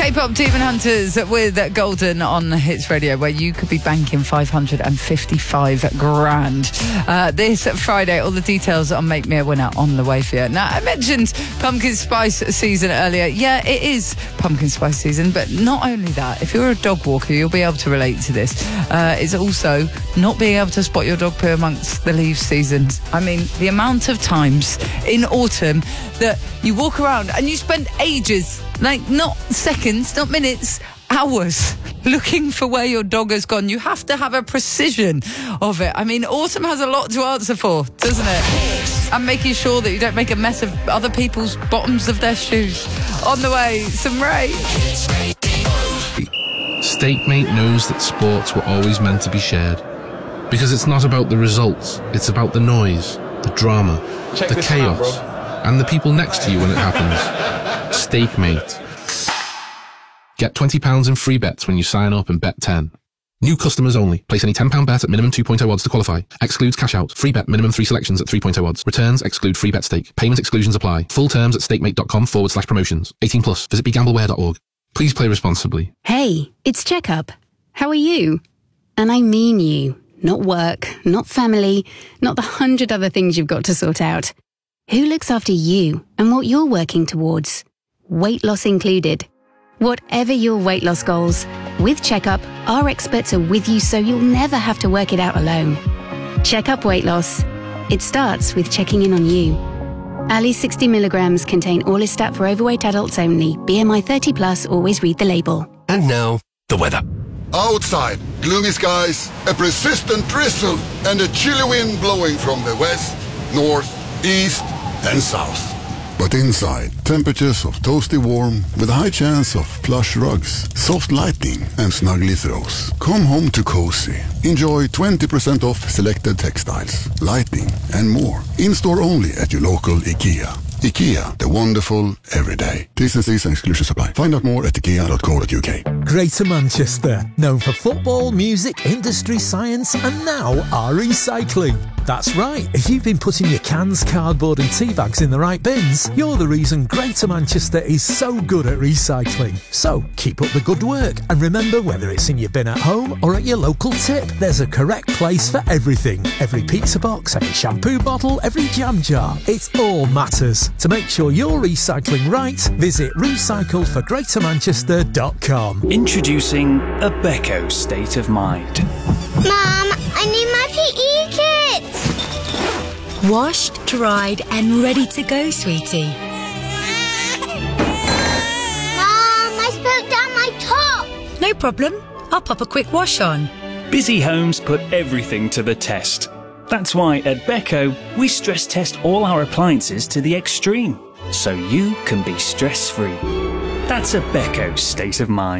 K-pop Demon Hunters with Golden on Hits Radio, where you could be banking 555 grand this Friday. All the details on Make Me a Winner on the way for you. Now, I mentioned pumpkin spice season earlier. Yeah, it is pumpkin spice season, but not only that. If you're a dog walker, you'll be able to relate to this. It's also not being able to spot your dog poo amongst the leaf seasons. I mean, the amount of times in autumn that you walk around and you spend ages, like not seconds, not minutes, hours, looking for where your dog has gone. You have to have a precision of it. I mean, autumn has a lot to answer for, doesn't it? And making sure that you don't make a mess of other people's bottoms of their shoes. On the way, some Ray. Stakemate knows that sports were always meant to be shared. Because it's not about the results, it's about the noise, the drama, the chaos, and the people next to you when it happens. Stakemate. Get £20 in free bets when you sign up and bet 10. New customers only. Place any £10 bet at minimum 2.0 odds to qualify. Excludes cash out. Free bet minimum 3 selections at 3.0 odds. Returns exclude free bet stake. Payment exclusions apply. Full terms at stakemate.com/promotions. 18 plus. Visit begambleware.org. Please play responsibly. Hey, it's Checkup. How are you? And I mean you. Not work, not family, not the 100 other things you've got to sort out. Who looks after you and what you're working towards? Weight loss included. Whatever your weight loss goals, with Checkup, our experts are with you so you'll never have to work it out alone. Checkup Weight Loss. It starts with checking in on you. Ali 60 milligrams contain Orlistat for overweight adults only. BMI 30 plus, always read the label. And now, the weather. Outside, gloomy skies, a persistent drizzle, and a chilly wind blowing from the west, north, east, and south. But inside, temperatures of toasty warm with a high chance of plush rugs, soft lighting, and snuggly throws. Come home to cozy. Enjoy 20% off selected textiles, lighting, and more. In-store only at your local IKEA. IKEA, the wonderful everyday. T&Cs and exclusions apply. Find out more at ikea.co.uk. Greater Manchester, known for football, music, industry, science, and now our recycling. That's right, if you've been putting your cans, cardboard and tea bags in the right bins, you're the reason Greater Manchester is so good at recycling. So, keep up the good work, and remember, whether it's in your bin at home or at your local tip, there's a correct place for everything. Every pizza box, every shampoo bottle, every jam jar. It all matters. To make sure you're recycling right, visit recycleforgreatermanchester.com. Introducing a Becco State of Mind. Mum, I need my PE kit! Washed, dried and ready to go, sweetie. Mum, I spilled down my top! No problem. I'll pop a quick wash on. Busy homes put everything to the test. That's why at Becco, we stress test all our appliances to the extreme, so you can be stress-free. That's a Becco State of Mind.